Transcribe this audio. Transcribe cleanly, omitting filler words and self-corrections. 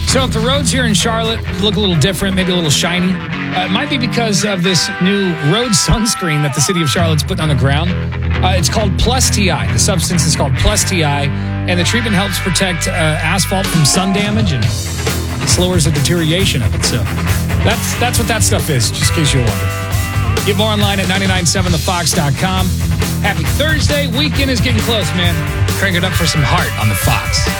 So if the roads here in Charlotte look a little different, maybe a little shiny, it might be because of this new road sunscreen that the city of Charlotte's putting on the ground. It's called Plus TI. The substance is called Plus TI, and the treatment helps protect asphalt from sun damage and lowers the deterioration of it. So that's what that stuff is, just in case you're wondering. Get more online at 997thefox.com. Happy Thursday. Weekend is getting close, man. Crank it up for some heart on the Fox.